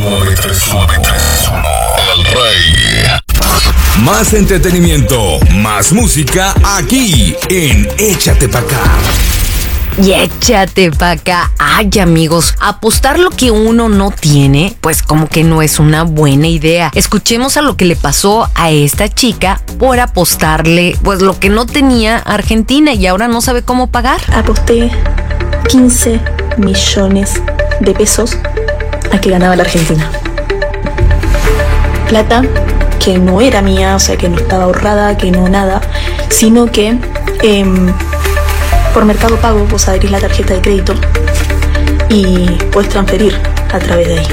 93.1 El Rey. Más entretenimiento, más música aquí en Échate Pa' Acá. Y échate pa' acá. Ay, amigos, apostar lo que uno no tiene, pues como que no es una buena idea. Escuchemos a lo que le pasó a esta chica por apostarle, pues lo que no tenía a Argentina y ahora no sabe cómo pagar. Aposté 15 millones de pesos a que ganaba la Argentina. Plata que no era mía, o sea, que no estaba ahorrada, que no nada, sino que por Mercado Pago vos adherís la tarjeta de crédito y puedes transferir a través de ahí.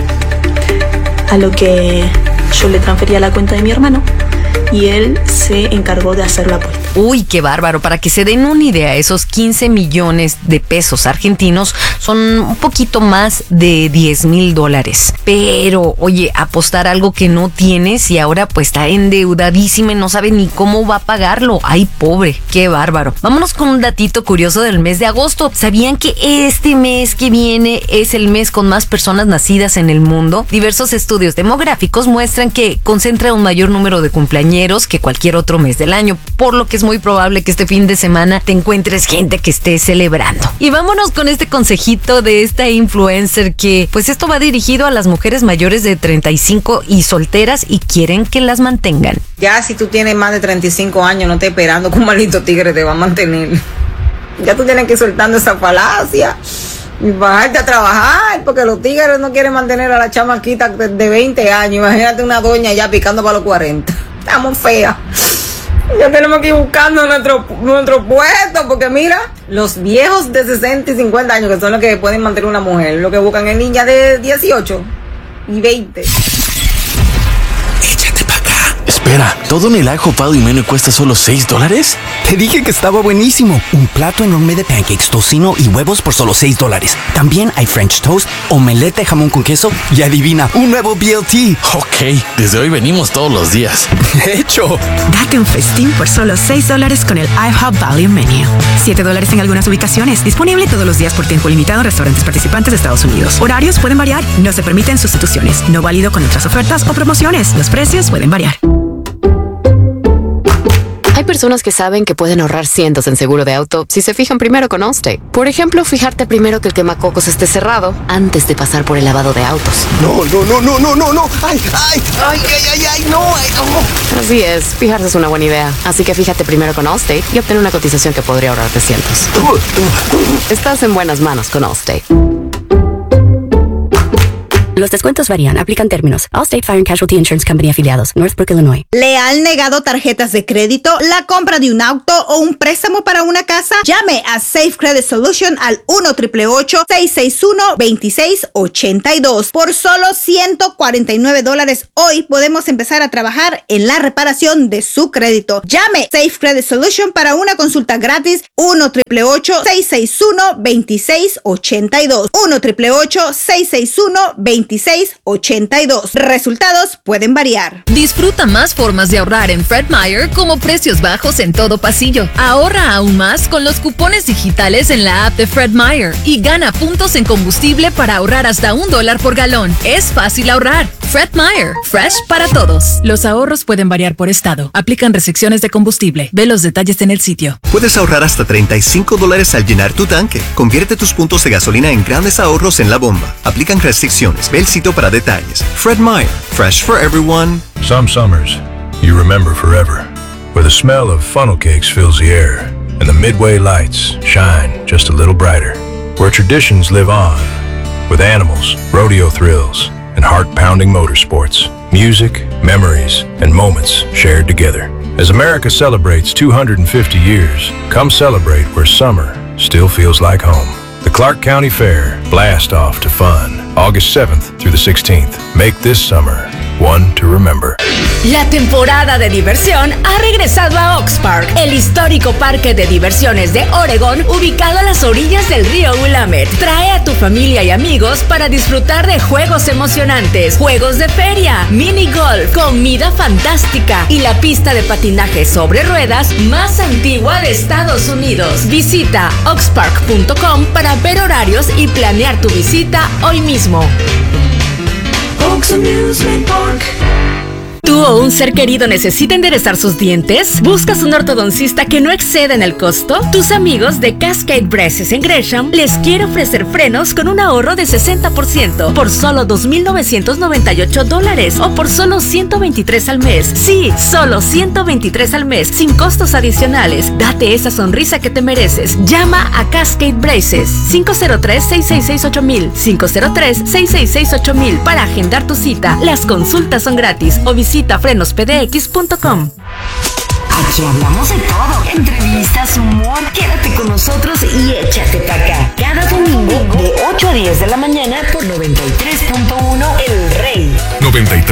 A lo que yo le transferí a la cuenta de mi hermano y él se encargó de hacer la apuesta. Uy, qué bárbaro. Para que se den una idea, esos 15 millones de pesos argentinos son un poquito más de $10,000. Pero, oye, apostar algo que no tienes y ahora pues está endeudadísima y no sabe ni cómo va a pagarlo. Ay, pobre, qué bárbaro. Vámonos con un datito curioso del mes de agosto. ¿Sabían que este mes que viene es el mes con más personas nacidas en el mundo? Diversos estudios demográficos muestran que concentra un mayor número de cumpleañeros que cualquier otro mes del año, por lo que es muy probable que este fin de semana te encuentres gente que esté celebrando. Y vámonos con este consejito de esta influencer que, pues esto va dirigido a las mujeres mayores de 35 y solteras y quieren que las mantengan. Ya si tú tienes más de 35 años, no estés esperando que un maldito tigre te va a mantener. Ya tú tienes que ir soltando esa falacia y bajarte a trabajar, porque los tigres no quieren mantener a la chamaquita de 20 años. Imagínate una doña ya picando para los 40. Estamos feas. Ya tenemos que ir buscando nuestro puesto, porque mira, los viejos de 60 y 50 años, que son los que pueden mantener una mujer, lo que buscan es niñas de 18 y 20. Échate Pa' Acá. Espera, ¿todo en el IHOP y menú cuesta solo $6? Te dije que estaba buenísimo. Un plato enorme de pancakes, tocino y huevos por solo $6. También hay French toast, omelette de jamón con queso y adivina, un nuevo BLT. Ok, desde hoy venimos todos los días. De hecho, Date un festín por solo $6 con el IHOP Value Menu. $7 en algunas ubicaciones. Disponible todos los días por tiempo limitado en restaurantes participantes de Estados Unidos. Horarios pueden variar. No se permiten sustituciones. No válido con otras ofertas o promociones. Los precios pueden variar. Hay personas que saben que pueden ahorrar cientos en seguro de auto si se fijan primero con Allstate. Por ejemplo, fijarte primero que el quemacocos esté cerrado antes de pasar por el lavado de autos. no. Ay, no. Así es, fijarse es una buena idea. Así que fíjate primero con Allstate y obtén una cotización que podría ahorrarte cientos. Estás en buenas manos con Allstate. Los descuentos varían. Aplican términos. Allstate Fire and Casualty Insurance Company afiliados. Northbrook, Illinois. ¿Le han negado tarjetas de crédito, la compra de un auto o un préstamo para una casa? Llame a Safe Credit Solution al 1-888-661-2682. Por solo $149 hoy podemos empezar a trabajar en la reparación de su crédito. Llame Safe Credit Solution para una consulta gratis. 1-888-661-2682. 1-888-661-2682. Resultados pueden variar. Disfruta más formas de ahorrar en Fred Meyer, como precios bajos en todo pasillo. Ahorra aún más con los cupones digitales en la app de Fred Meyer y gana puntos en combustible para ahorrar hasta $1 por galón. Es fácil ahorrar. Fred Meyer, fresh para todos. Los ahorros pueden variar por estado. Aplican restricciones de combustible. Ve los detalles en el sitio. Puedes ahorrar hasta $35 al llenar tu tanque. Convierte tus puntos de gasolina en grandes ahorros en la bomba. Aplican restricciones. Ve el sitio para detalles. Fred Meyer, fresh for everyone. Some summers you remember forever, where the smell of funnel cakes fills the air and the Midway lights shine just a little brighter, where traditions live on with animals, rodeo thrills, and heart-pounding motorsports, music, memories, and moments shared together. As America celebrates 250 years, come celebrate where summer still feels like home. The Clark County Fair, blast off to fun, August 7th through the 16th. Make this summer one to remember. La temporada de diversión ha regresado a Oaks Park, el histórico parque de diversiones de Oregón, ubicado a las orillas del río Willamette. Trae a tu familia y amigos para disfrutar de juegos emocionantes, juegos de feria, mini golf, comida fantástica y la pista de patinaje sobre ruedas más antigua de Estados Unidos. Visita oakspark.com para ver horarios y planear tu visita hoy mismo. Oaks Amusement Park. ¿Tú o un ser querido necesita enderezar sus dientes? ¿Buscas un ortodoncista que no exceda en el costo? Tus amigos de Cascade Braces en Gresham les quiere ofrecer frenos con un ahorro de 60% por solo $2,998 o por solo $123 al mes. Sí, solo $123 al mes, sin costos adicionales. Date esa sonrisa que te mereces. Llama a Cascade Braces 503-666-8000, 503-666-8000 para agendar tu cita. Las consultas son gratis o visita frenospdx.com. Aquí hablamos de todo. Entrevistas, humor. Quédate con nosotros y échate para acá. Cada domingo de 8 a 10 de la mañana por 93.1 El Rey. 93.1